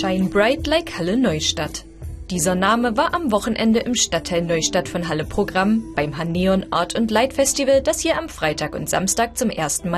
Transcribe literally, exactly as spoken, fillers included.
Shine Bright Like Halle Neustadt. Dieser Name war am Wochenende im Stadtteil Neustadt von Halle Programm beim Haneon Art und Light Festival, das hier am Freitag und Samstag zum ersten Mal